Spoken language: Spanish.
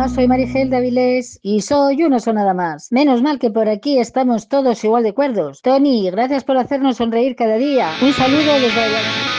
Hola, soy Marigel de Avilés y soy un oso nada más. Menos mal que por aquí estamos todos igual de cuerdos. Tony, gracias por hacernos sonreír cada día. Un saludo desde allá.